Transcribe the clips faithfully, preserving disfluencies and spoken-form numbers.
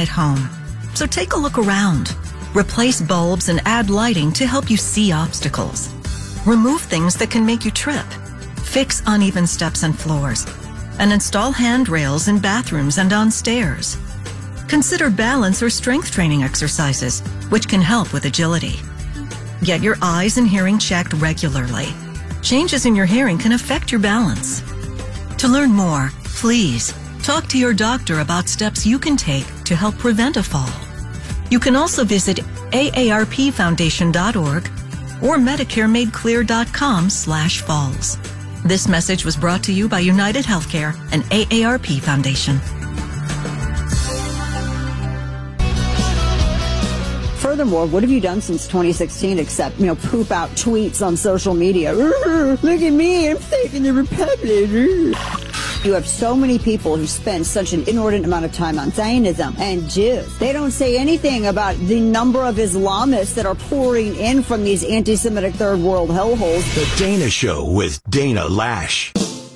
at home. So take a look around. Replace bulbs and add lighting to help you see obstacles. Remove things that can make you trip. Fix uneven steps and floors. And install handrails in bathrooms and on stairs. Consider balance or strength training exercises, which can help with agility. Get your eyes and hearing checked regularly. Changes in your hearing can affect your balance. To learn more, please talk to your doctor about steps you can take to help prevent a fall. You can also visit A A R P foundation dot org or medicare made clear dot com slash falls. This message was brought to you by United Healthcare and A A R P Foundation. Furthermore, what have you done since twenty sixteen except, you know, poop out tweets on social media? Look at me, I'm saving the Republic. You have so many people who spend such an inordinate amount of time on Zionism and Jews. They don't say anything about the number of Islamists that are pouring in from these anti-Semitic third world hellholes. The Dana Show with Dana Lash.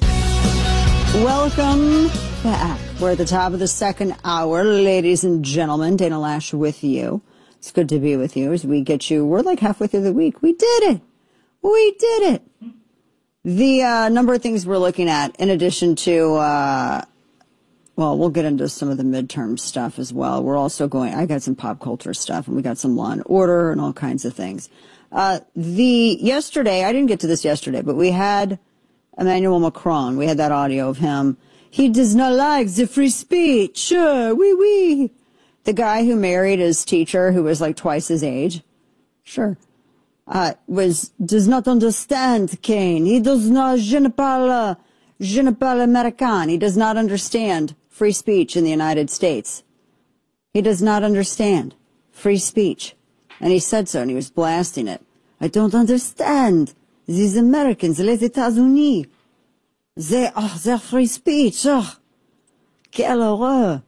Welcome back. We're at the top of the second hour, ladies and gentlemen. Dana Lash with you. It's good to be with you as we get you. We're like halfway through the week. We did it. We did it. The uh, number of things we're looking at, in addition to, uh, well, we'll get into some of the midterm stuff as well. We're also going, I got some pop culture stuff, and we got some Law and Order and all kinds of things. Uh, the, yesterday, I didn't get to this yesterday, but we had Emmanuel Macron. We had that audio of him. He does not like the free speech. Sure, oui, oui. The guy who married his teacher, who was like twice his age. Sure. Uh, was, does not understand, Kane. He does not, je ne parle, je ne parle américain. He does not understand free speech in the United States. He does not understand free speech. And he said so, and he was blasting it. I don't understand. These Americans, les États-Unis, they are their free speech. Oh, quelle horreur.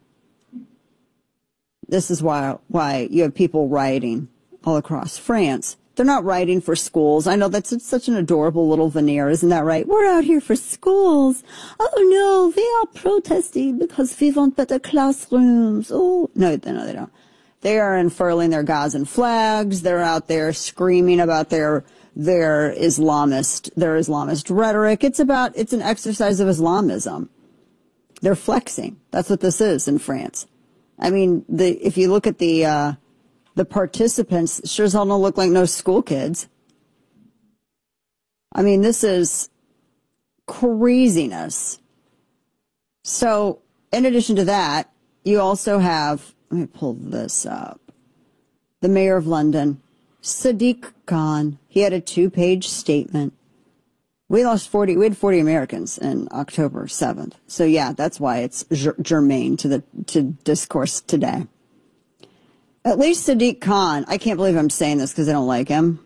This is why, why you have people rioting all across France. They're not writing for schools. I know that's such an adorable little veneer, isn't that right? We're out here for schools. Oh, no, they are protesting because we want better classrooms. Oh, no, no, they don't. They are unfurling their Gazan flags. They're out there screaming about their their Islamist, their Islamist rhetoric. It's about, it's an exercise of Islamism. They're flexing. That's what this is in France. I mean, the if you look at the... Uh, The participants sure as hell don't look like no school kids. I mean, this is craziness. So, in addition to that, you also have, let me pull this up, the mayor of London, Sadiq Khan. He had a two-page statement. We lost forty, we had forty Americans in October seventh. So, yeah, that's why it's germane to the to discourse today. At least Sadiq Khan, I can't believe I'm saying this because I don't like him,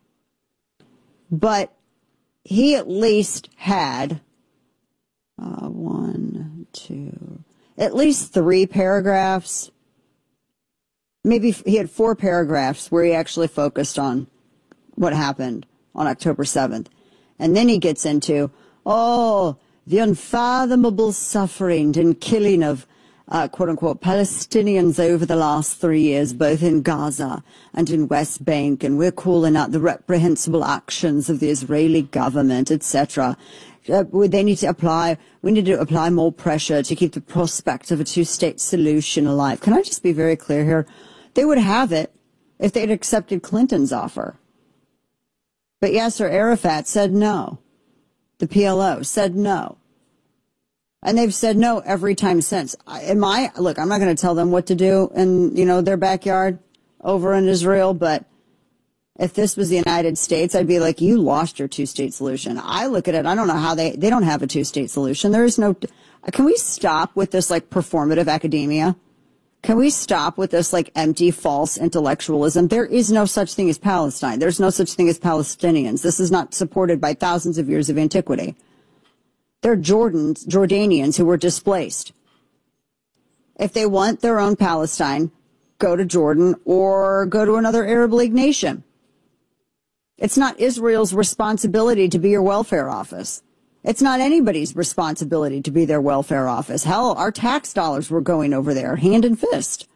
but he at least had uh, one, two, at least three paragraphs. Maybe he had four paragraphs where he actually focused on what happened on October seventh. And then he gets into, oh, the unfathomable suffering and killing of Uh, quote-unquote, Palestinians over the last three years, both in Gaza and in West Bank, and we're calling out the reprehensible actions of the Israeli government, et cetera. Uh, they need to apply, we need to apply more pressure to keep the prospect of a two-state solution alive. Can I just be very clear here? They would have it if they'd accepted Clinton's offer. But Yasser Arafat said no. The P L O said no. And they've said no every time since. In my, look, I'm not going to tell them what to do in, you know, their backyard over in Israel, but if this was the United States, I'd be like, you lost your two-state solution. I look at it, I don't know how they, they don't have a two-state solution. There is no, can we stop with this, like, performative academia? Can we stop with this, like, empty, false intellectualism? There is no such thing as Palestine. There's no such thing as Palestinians. This is not supported by thousands of years of antiquity. They're Jordans, Jordanians who were displaced. If they want their own Palestine, go to Jordan or go to another Arab League nation. It's not Israel's responsibility to be your welfare office. It's not anybody's responsibility to be their welfare office. Hell, our tax dollars were going over there, hand and fist.